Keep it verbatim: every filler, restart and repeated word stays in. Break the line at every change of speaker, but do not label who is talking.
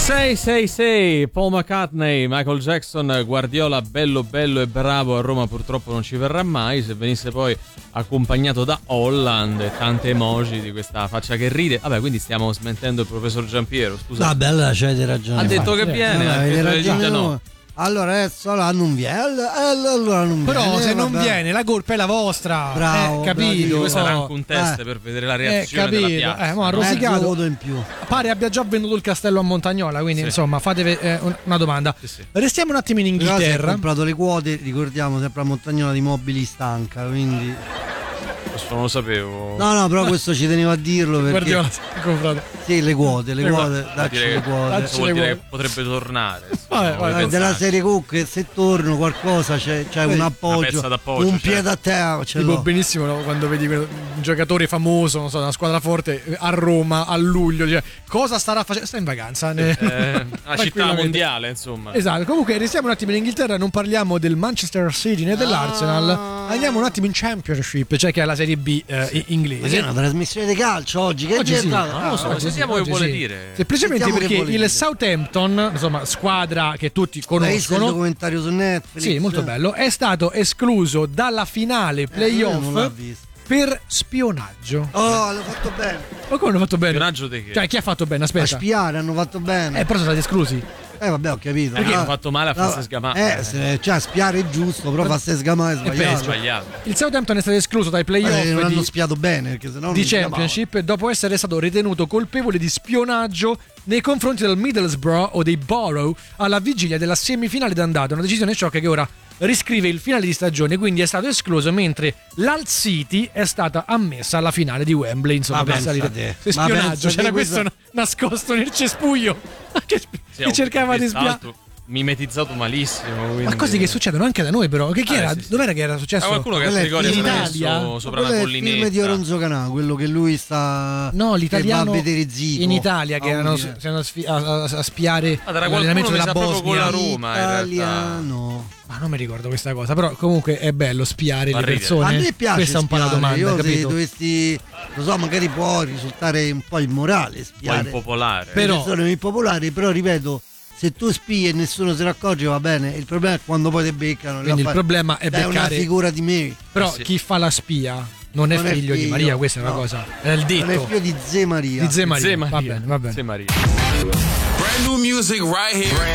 sei sei sei Paul McCartney, Michael Jackson, Guardiola bello bello e bravo, a Roma purtroppo non ci verrà mai. Se venisse poi accompagnato da Holland e tante emoji di questa faccia che ride. Vabbè, quindi stiamo smentendo il professor Giampiero, scusa.
Vabbè, allora c'avete ragione.
Ha detto
infatti.
che viene,
no,
anche
avete ragione
no.
Allora adesso allora non viene, allora non
Però
viene,
se non
vabbè.
viene la colpa è la vostra.
Bravo,
eh, capito?
bravissimo.
Questo era
Oh.
anche un test
Eh.
per vedere la
Eh,
reazione
capito.
della piazza.
Eh, mo ha
no?
rosicato.
Mezzo voto in più.
Pare abbia già venduto il castello a Montagnola, quindi
Sì.
insomma fatevi eh, una domanda.
Sì, sì.
Restiamo un attimo in
Però si è
Inghilterra.
comprato le quote, ricordiamo sempre a Montagnola, di Mobili Stanca, quindi
Questo non lo sapevo.
no no però questo ci tenevo a dirlo perché
Guardiola si è comprato.
sì, le quote, le
Le
quote,
Vuol
dacci
dire,
le
che-
quote.
Dacci
vuol
le
dire
quote.
che potrebbe tornare.
Vabbè,
insomma,
vabbè,
voi
Della
pensate.
serie comunque se torno qualcosa c'è, c'è un appoggio,
pezza d'appoggio,
un
certo.
piede a terra, ce
Tipo
l'ho.
benissimo, no? Quando vedi un giocatore famoso, non so, una squadra forte eh, a Roma a luglio, dice, cosa starà facendo? Sta in vacanza. Ne-
Eh, la città
Tranquillamente.
mondiale, insomma.
Esatto, comunque restiamo un attimo in Inghilterra, non parliamo del Manchester City né dell'Arsenal, andiamo un attimo in Championship, cioè che è la Serie B eh,
Ma che è
inglese.
una trasmissione di calcio oggi? Che
Oggi
è
sì,
diventata?
non lo so,
Ah,
oggi
sentiamo
sì,
che
oggi
vuole
sì.
dire.
Semplicemente
Sentiamo che
perché
vuole
il
dire.
Southampton, insomma, squadra che tutti
Hai visto il
conoscono,
documentario su Netflix?
sì, molto bello, è stato escluso dalla finale
Eh, io non l'ho
playoff
visto.
per spionaggio.
Oh, hanno fatto bene.
Ma come hanno fatto bene?
Spionaggio di che?
Cioè, chi ha fatto bene?
A
Aspetta.
spiare hanno fatto bene.
Eh, però sono stati esclusi.
Eh vabbè, ho capito.
Perché
No,
hanno fatto male a farsi
no,
sgamare.
Eh, se- cioè spiare è giusto, però farsi sgamare è
È
sbagliato.
sbagliato.
Il Southampton è stato escluso dai playoff
Eh, non hanno
di,
spiato bene, perché sennò non
di
si chiamava.
Championship dopo essere stato ritenuto colpevole di spionaggio nei confronti del Middlesbrough o dei Borough alla vigilia della semifinale d'andata. Una decisione sciocca che ora riscrive il finale di stagione, quindi è stato escluso, mentre l'Hull City è stata ammessa alla finale di Wembley, insomma,
Ma
per
pensa
salire.
te.
Se
Ma
spionaggio,
pensa te,
c'era
questo-
questo nascosto nel cespuglio che,
Sì,
che
ho
cercava di
visto,
spiare.
tra l'altro, mimetizzato malissimo. Quindi...
Ma cose che succedono anche da noi, però. Che chi
Ah,
era?
sì, sì.
Dov'era che era successo?
Ah, qualcuno che
Quello
si
è
ricorda
in
si è
Italia?
messo sopra
Quello
una
è il film di
collinetta.
Oronzo Canà, quello che lui sta
No, l'italiano
che va a vedere Zico.
in Italia che
Ah,
erano,
un-
si erano a, sfi- a- a- a spiare
Ah, era
l'allenamento
qualcuno che
della
sa proprio con la
Bosnia.
Roma, in realtà.
Italiano.
Ma non mi ricordo questa cosa, però comunque è bello spiare
Fa
le
ridere.
persone.
A me piace
Questa è un po' la
spiare,
domanda,
io se
capito?
dovessi, lo so, magari può risultare un po' immorale
Un po'
spiare.
impopolare.
Però-
Sono impopolari, però ripeto, se tu spii e nessuno se ne accorge va bene, il problema è quando poi ti beccano.
Quindi il
Fai-
problema è
Dai, una
beccare.
figura di me.
Però
Eh sì.
chi fa la spia non è
Non è
figlio, di
figlio,
Maria, questa è una
no.
cosa. È il
Non è
detto
figlio di Ze Maria.
di Ze Maria.
Ze
Va
Maria.
bene, va bene.
Ze Maria.
Brand new music right here.